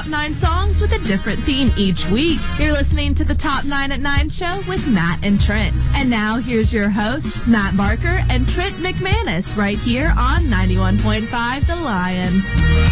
top 9 songs with a different theme each week. You're listening to the Top 9 at 9 show with Matt and Trent. And now here's your hosts, Matt Barker and Trent McManus, right here on 91.5 The Lion.